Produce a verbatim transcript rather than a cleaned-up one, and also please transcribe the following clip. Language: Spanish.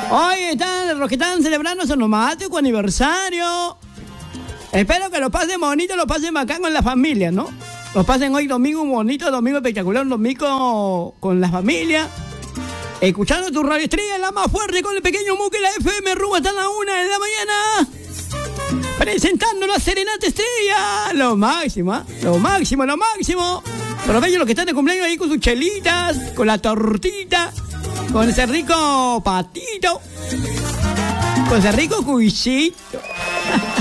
Hoy están los que están celebrando su nomático aniversario. Espero que lo pasen bonito, lo pasen bacán con la familia, ¿no? Lo pasen hoy domingo un bonito, domingo espectacular, un domingo con la familia. Escuchando tu radio estrella, la más fuerte con el pequeño Muque, la F M, rumbo hasta la una de la mañana. Presentando la Serenata Estrella. Lo máximo, ¿eh? Lo máximo, lo máximo. Aprovechen los que están de cumpleaños ahí con sus chelitas, con la tortita, con ese rico patito, con ese rico cuisito.